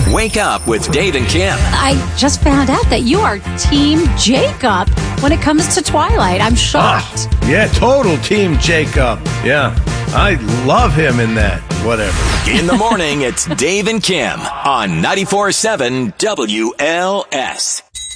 Wake up with Dave and Kim. I just found out that you are Team Jacob when it comes to Twilight. I'm shocked. Yeah, total Team Jacob. Yeah, I love him in that. Whatever. In the morning, it's Dave and Kim on 94.7 WLS.